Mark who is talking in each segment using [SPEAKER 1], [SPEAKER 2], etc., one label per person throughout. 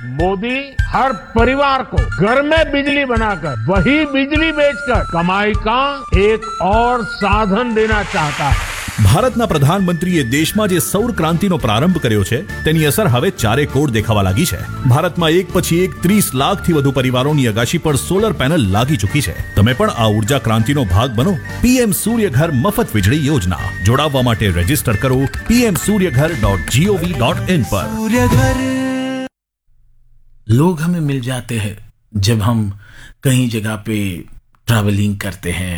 [SPEAKER 1] मोदी हर परिवार को घर में बिजली बनाकर वही बिजली बेचकर कमाई का एक और साधन देना चाहता है।
[SPEAKER 2] ભારતના પ્રધાનમંત્રીએ દેશમાં જે સૌર ક્રાંતિનો પ્રારંભ કર્યો છે તેની અસર હવે ચારે કોર દેખાવા લાગી છે। ભારતમાં એક પછી એક 30 લાખથી વધુ પરિવારોની અગાશી પર સોલર પેનલ લાગી ચૂકી છે। તમે પણ આ ઉર્જા ક્રાંતિનો ભાગ બનો। પીએમ સૂર્યઘર મફત વીજળી યોજના જોડાવવા માટે રજીસ્ટર કરો pmsuryaghar.gov.in પર।
[SPEAKER 3] लोग हमें मिल जाते हैं जब हम कहीं जगह पे ट्रैवलिंग करते हैं,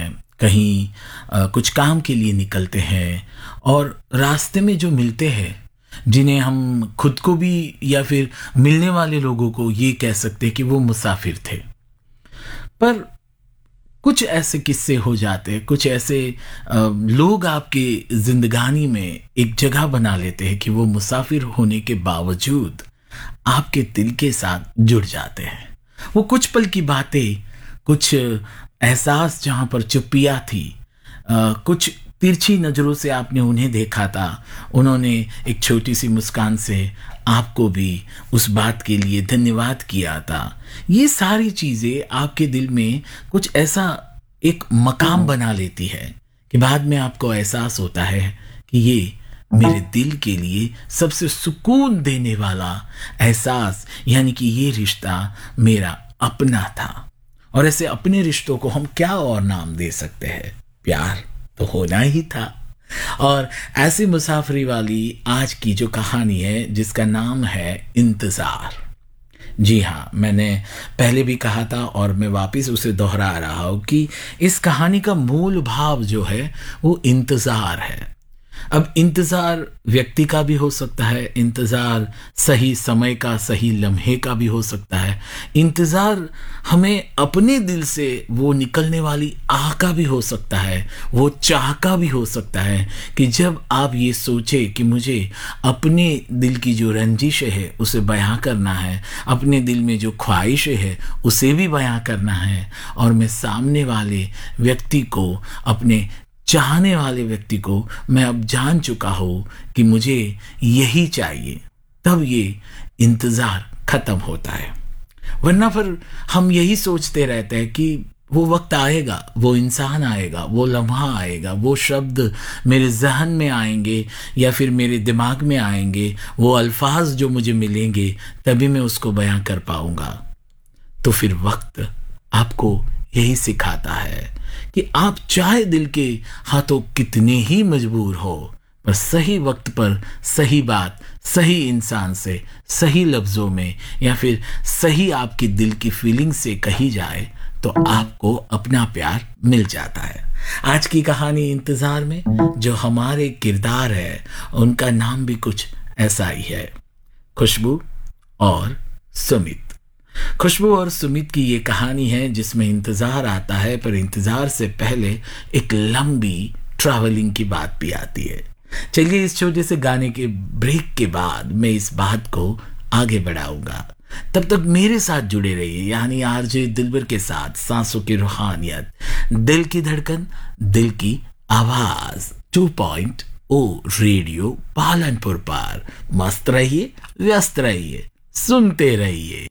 [SPEAKER 3] कहीं कुछ काम के लिए निकलते हैं और रास्ते में जो मिलते हैं, जिन्हें हम खुद को भी या फिर मिलने वाले लोगों को ये कह सकते हैं कि वो मुसाफिर थे। पर कुछ ऐसे किस्से हो जाते हैं, कुछ ऐसे लोग आपकी जिंदगानी में एक जगह बना लेते हैं कि वो मुसाफिर होने के बावजूद आपके दिल के साथ जुड़ जाते हैं। वो कुछ पल की बातें, कुछ एहसास जहाँ पर चुप्पियाँ थी, कुछ तिरछी नज़रों से आपने उन्हें देखा था, उन्होंने एक छोटी सी मुस्कान से आपको भी उस बात के लिए धन्यवाद किया था। ये सारी चीज़ें आपके दिल में कुछ ऐसा एक मकाम बना लेती है कि बाद में आपको एहसास होता है कि ये मेरे दिल के लिए सबसे सुकून देने वाला एहसास, यानी कि ये रिश्ता मेरा अपना था। और ऐसे अपने रिश्तों को हम क्या और नाम दे सकते हैं, प्यार तो होना ही था। और ऐसी मुसाफरी वाली आज की जो कहानी है जिसका नाम है इंतज़ार। जी हाँ, मैंने पहले भी कहा था और मैं वापस उसे दोहरा रहा हूँ कि इस कहानी का मूल भाव जो है वो इंतज़ार है। अब इंतज़ार व्यक्ति का भी हो सकता है, इंतज़ार सही समय का, सही लम्हे का भी हो सकता है, इंतज़ार हमें अपने दिल से वो निकलने वाली आह का भी हो सकता है, वो चाह का भी हो सकता है कि जब आप ये सोचे कि मुझे अपने दिल की जो रंजिश है उसे बयां करना है, अपने दिल में जो ख्वाहिश है उसे भी बयां करना है, और मैं सामने वाले व्यक्ति को, अपने चाहने वाले व्यक्ति को मैं अब जान चुका हूँ कि मुझे यही चाहिए, तब ये इंतज़ार ख़त्म होता है। वरना फिर हम यही सोचते रहते हैं कि वो वक्त आएगा, वो इंसान आएगा, वो लम्हा आएगा, वो शब्द मेरे जहन में आएंगे या फिर मेरे दिमाग में आएंगे, वो अल्फाज जो मुझे मिलेंगे तभी मैं उसको बयां कर पाऊँगा। तो फिर वक्त आपको यही सिखाता है कि आप चाहे दिल के हाथों कितने ही मजबूर हो, पर सही वक्त पर सही बात सही इंसान से सही लफ्ज़ों में या फिर सही आपकी दिल की फीलिंग से कही जाए तो आपको अपना प्यार मिल जाता है। आज की कहानी इंतज़ार में जो हमारे किरदार है उनका नाम भी कुछ ऐसा ही है, खुशबू और सुमित। खुशबू और सुमित की ये कहानी है जिसमें इंतज़ार आता है, पर इंतज़ार से पहले एक लंबी ट्रैवलिंग की बात भी आती है। चलिए इस छोटे से गाने के ब्रेक के बाद मैं इस बात को आगे बढ़ाऊंगा। तब तक मेरे साथ जुड़े रहिए, यानी आरजे दिलबर के साथ, सांसों की रूहानियत, दिल की धड़कन, दिल की आवाज़ 2.0 रेडियो पालनपुर पर। मस्त रहिए, व्यस्त रहिए, सुनते रहिए।